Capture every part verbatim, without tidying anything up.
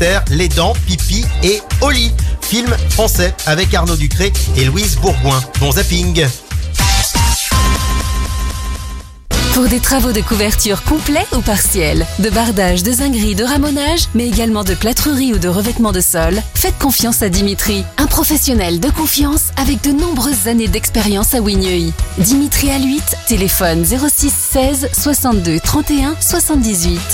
Mystère, Les Dents, Pipi et Oli. Film français avec Arnaud Ducré et Louise Bourgoin. Bon zapping. Pour des travaux de couverture complets ou partiels, de bardage, de zinguerie, de ramonage, mais également de plâtrerie ou de revêtement de sol, faites confiance à Dimitri, un professionnel de confiance avec de nombreuses années d'expérience à Wigneuil. Dimitri à l'huit, téléphone zéro six seize soixante-deux trente et un soixante-dix-huit.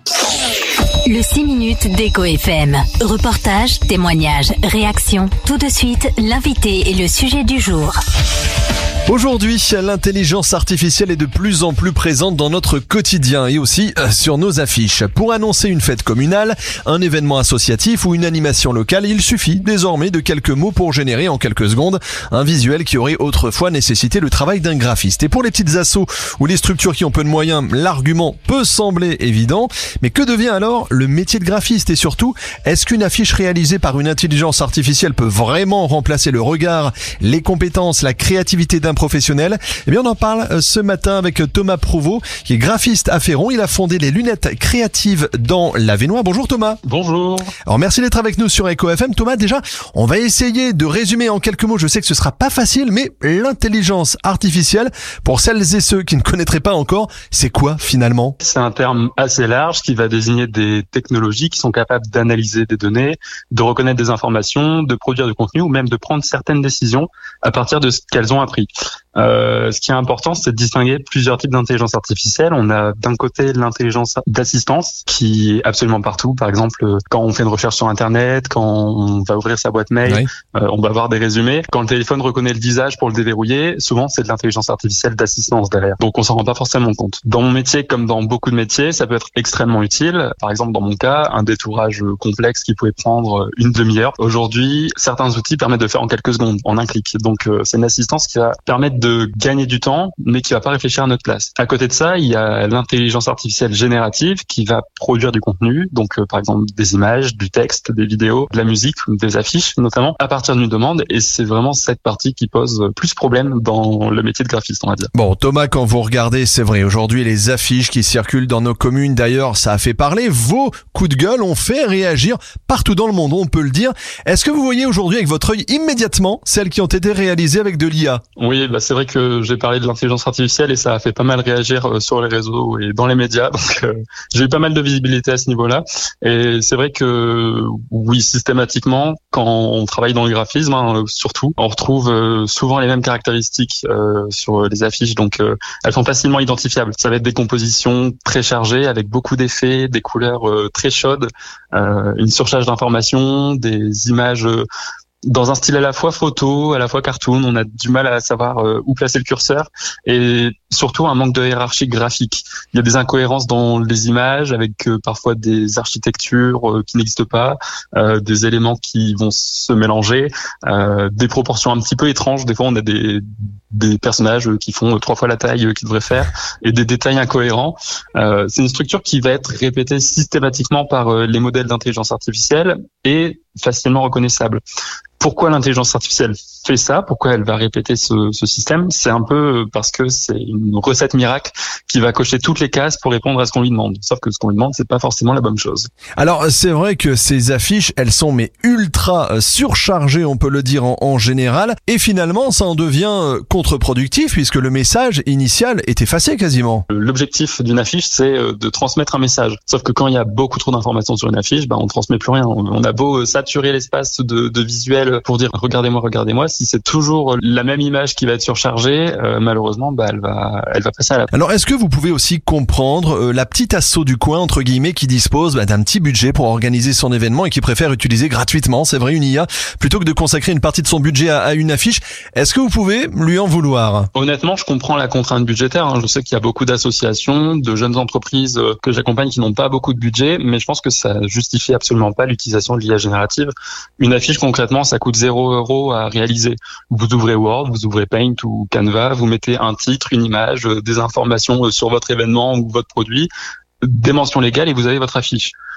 Le six minutes d'Echo F M. Reportage, témoignages, réactions. Tout de suite, l'invité et le sujet du jour. Aujourd'hui, l'intelligence artificielle est de plus en plus présente dans notre quotidien et aussi sur nos affiches. Pour annoncer une fête communale, un événement associatif ou une animation locale, il suffit désormais de quelques mots pour générer en quelques secondes un visuel qui aurait autrefois nécessité le travail d'un graphiste. Et pour les petites assos ou les structures qui ont peu de moyens, l'argument peut sembler évident. Mais que devient alors le métier de graphiste? Et surtout, est-ce qu'une affiche réalisée par une intelligence artificielle peut vraiment remplacer le regard, les compétences, la créativité d'un professionnel? Eh bien, on en parle ce matin avec Thomas Prouveau, qui est graphiste à Féron. Il a fondé les lunettes créatives dans l'Avesnois. Bonjour Thomas. Bonjour. Alors merci d'être avec nous sur Echo F M. Thomas, déjà, on va essayer de résumer en quelques mots. Je sais que ce sera pas facile, mais l'intelligence artificielle, pour celles et ceux qui ne connaîtraient pas encore, c'est quoi finalement? C'est un terme assez large qui va désigner des technologies qui sont capables d'analyser des données, de reconnaître des informations, de produire du contenu ou même de prendre certaines décisions à partir de ce qu'elles ont appris. Euh, ce qui est important, c'est de distinguer plusieurs types d'intelligence artificielle. On a d'un côté l'intelligence d'assistance qui est absolument partout. Par exemple, quand on fait une recherche sur Internet, quand on va ouvrir sa boîte mail, oui. euh, on va voir des résumés. Quand le téléphone reconnaît le visage pour le déverrouiller, souvent c'est de l'intelligence artificielle d'assistance derrière. Donc on s'en rend pas forcément compte. Dans mon métier, comme dans beaucoup de métiers, ça peut être extrêmement utile. Par exemple, dans mon cas, un détourage complexe qui pouvait prendre une demi-heure. Aujourd'hui, certains outils permettent de le faire en quelques secondes, en un clic. Donc euh, c'est une assistance qui va permettre de de gagner du temps, mais qui va pas réfléchir à notre place. À côté de ça, il y a l'intelligence artificielle générative qui va produire du contenu, donc euh, par exemple des images, du texte, des vidéos, de la musique, des affiches notamment, à partir d'une demande, et c'est vraiment cette partie qui pose plus problème dans le métier de graphiste, on va dire. Bon, Thomas, quand vous regardez, c'est vrai, aujourd'hui les affiches qui circulent dans nos communes, d'ailleurs, ça a fait parler, vos coups de gueule ont fait réagir partout dans le monde, on peut le dire. Est-ce que vous voyez aujourd'hui avec votre œil immédiatement celles qui ont été réalisées avec de l'I A? Oui, bah c'est vrai que j'ai parlé de l'intelligence artificielle et ça a fait pas mal réagir sur les réseaux et dans les médias. Donc euh, j'ai eu pas mal de visibilité à ce niveau-là. Et c'est vrai que oui, systématiquement, quand on travaille dans le graphisme, hein, surtout, on retrouve euh, souvent les mêmes caractéristiques euh, sur les affiches. Donc euh, elles sont facilement identifiables. Ça va être des compositions très chargées avec beaucoup d'effets, des couleurs euh, très chaudes, euh, une surcharge d'informations, des images euh, dans un style à la fois photo, à la fois cartoon. On a du mal à savoir euh, où placer le curseur et surtout un manque de hiérarchie graphique. Il y a des incohérences dans les images avec euh, parfois des architectures euh, qui n'existent pas, euh, des éléments qui vont se mélanger, euh, des proportions un petit peu étranges. Des fois, on a des des personnages qui font trois fois la taille qu'ils devraient faire et des détails incohérents. Euh, c'est une structure qui va être répétée systématiquement par euh, les modèles d'intelligence artificielle et facilement reconnaissable. Pourquoi l'intelligence artificielle fait ça? Pourquoi elle va répéter ce, ce système? C'est un peu parce que c'est une recette miracle qui va cocher toutes les cases pour répondre à ce qu'on lui demande. Sauf que ce qu'on lui demande, c'est pas forcément la bonne chose. Alors, c'est vrai que ces affiches, elles sont mais ultra surchargées, on peut le dire en, en général. Et finalement, ça en devient contre-productif puisque le message initial est effacé quasiment. L'objectif d'une affiche, c'est de transmettre un message. Sauf que quand il y a beaucoup trop d'informations sur une affiche, bah, on transmet plus rien. On a beau saturer l'espace de, de visuel pour dire regardez-moi, regardez-moi, si c'est toujours la même image qui va être surchargée, euh, malheureusement, bah elle va, elle va passer à la. Alors, est-ce que vous pouvez aussi comprendre euh, la petite asso du coin entre guillemets qui dispose bah, d'un petit budget pour organiser son événement et qui préfère utiliser gratuitement, c'est vrai, une I A plutôt que de consacrer une partie de son budget à, à une affiche? Est-ce que vous pouvez lui en vouloir? Honnêtement, je comprends la contrainte budgétaire. Hein. Je sais qu'il y a beaucoup d'associations, de jeunes entreprises euh, que j'accompagne qui n'ont pas beaucoup de budget, mais je pense que ça justifie absolument pas l'utilisation de l'I A générative. Une affiche concrètement, ça coûte zéro euro à réaliser. Vous ouvrez Word, vous ouvrez Paint ou Canva, vous mettez un titre, une image, des informations sur votre événement ou votre produit, des mentions légales et vous avez votre affiche.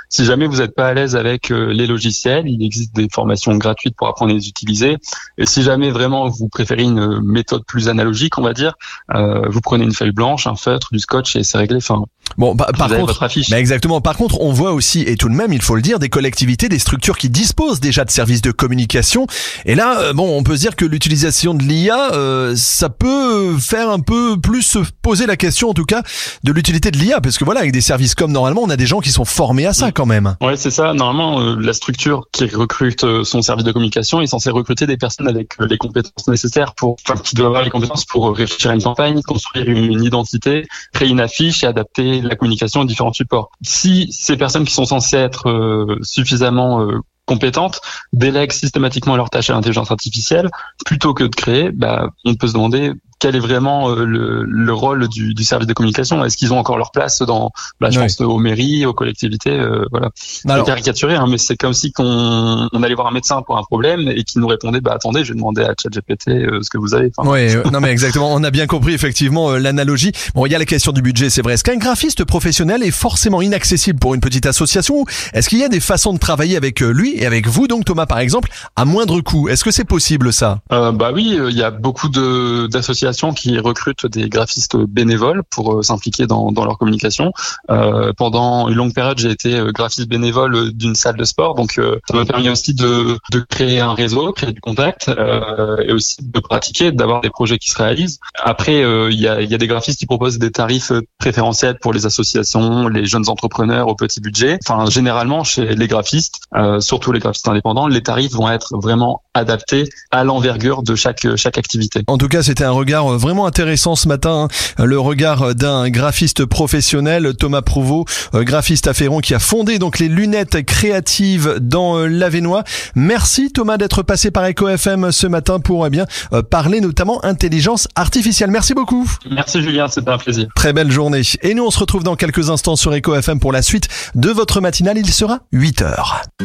Si jamais vous n'êtes pas à l'aise avec euh, les logiciels, il existe des formations gratuites pour apprendre à les utiliser. Et si jamais vraiment vous préférez une méthode plus analogique, on va dire, euh, vous prenez une feuille blanche, un feutre, du scotch et c'est réglé. Enfin, bon, bah, par contre, votre affiche. Bah exactement. Par contre, on voit aussi, et tout de même, il faut le dire, des collectivités, des structures qui disposent déjà de services de communication. Et là, euh, bon, on peut se dire que l'utilisation de l'I A, euh, ça peut faire un peu plus se poser la question, en tout cas, de l'utilité de l'I A, parce que voilà, avec des services comme normalement, on a des gens qui sont formés à ça quand même. Ouais, c'est ça. Normalement, euh, la structure qui recrute euh, son service de communication est censée recruter des personnes avec euh, les compétences nécessaires pour, enfin, qui doivent avoir les compétences pour réfléchir à une campagne, construire une, une identité, créer une affiche et adapter la communication aux différents supports. Si ces personnes qui sont censées être euh, suffisamment euh, compétentes délèguent systématiquement leurs tâches à l'intelligence artificielle, plutôt que de créer, bah, on peut se demander quel est vraiment euh, le, le rôle du, du service de communication. Est-ce qu'ils ont encore leur place dans, bah, je oui. pense aux mairies, aux collectivités, euh, voilà. C'est caricaturé, hein, mais c'est comme si qu'on on allait voir un médecin pour un problème et qui nous répondait, bah attendez, je vais demander à ChatGPT euh, ce que vous avez. Enfin, oui, euh, non mais exactement. On a bien compris effectivement euh, l'analogie. Bon, il y a la question du budget, c'est vrai. Est-ce qu'un graphiste professionnel est forcément inaccessible pour une petite association? Est-ce qu'il y a des façons de travailler avec lui et avec vous, donc Thomas par exemple, à moindre coût? Est-ce que c'est possible ça? euh, Bah oui, il y a beaucoup de d'associations qui recrutent des graphistes bénévoles pour euh, s'impliquer dans, dans leur communication. Euh, pendant une longue période, j'ai été euh, graphiste bénévole d'une salle de sport, donc euh, ça m'a permis aussi de, de créer un réseau, créer du contact, euh, et aussi de pratiquer, d'avoir des projets qui se réalisent. Après, euh, il y a, il y a des graphistes qui proposent des tarifs préférentiels pour les associations, les jeunes entrepreneurs au petit budget. Enfin, généralement, chez les graphistes, euh, surtout les graphistes indépendants, les tarifs vont être vraiment adaptés à l'envergure de chaque chaque activité. En tout cas, c'était un regard vraiment intéressant ce matin, hein, le regard d'un graphiste professionnel, Thomas Prouveau, graphiste à Féron, qui a fondé donc les lunettes créatives dans l'Avesnois. Merci Thomas d'être passé par Eco F M ce matin pour eh bien parler notamment intelligence artificielle. Merci beaucoup. Merci Julien, c'était un plaisir. Très belle journée. Et nous on se retrouve dans quelques instants sur Eco F M pour la suite de votre matinale. Il sera huit heures.